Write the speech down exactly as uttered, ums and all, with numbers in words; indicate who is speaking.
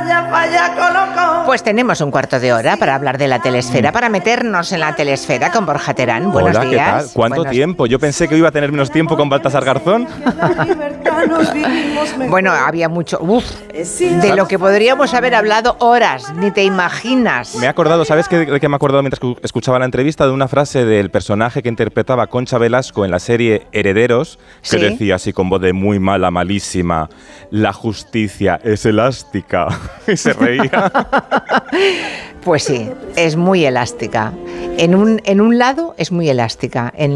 Speaker 1: Pues tenemos un cuarto de hora para hablar de la telesfera, para meternos en la telesfera con Borja Terán. Buenos
Speaker 2: Hola,
Speaker 1: días.
Speaker 2: ¿qué tal? ¿Cuánto
Speaker 1: Buenos...
Speaker 2: tiempo? Yo pensé que iba a tener menos tiempo con Baltasar Garzón.
Speaker 1: Bueno, había mucho... Uf, de lo que podríamos haber hablado horas, ni te imaginas.
Speaker 2: Me he acordado, ¿sabes qué, de qué me he acordado mientras escuchaba la entrevista? De una frase del personaje que interpretaba Concha Velasco en la serie Herederos, que
Speaker 1: ¿Sí?
Speaker 2: decía así con voz de muy mala, malísima: la justicia es elástica. Y se reía.
Speaker 1: Pues sí, es muy elástica. En un, en un lado es muy elástica. En